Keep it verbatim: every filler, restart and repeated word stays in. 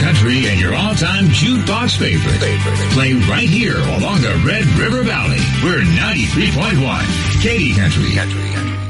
country and your all-time jukebox favorite. Play right here along the Red River Valley. We're ninety-three point one. Katy Country. Country.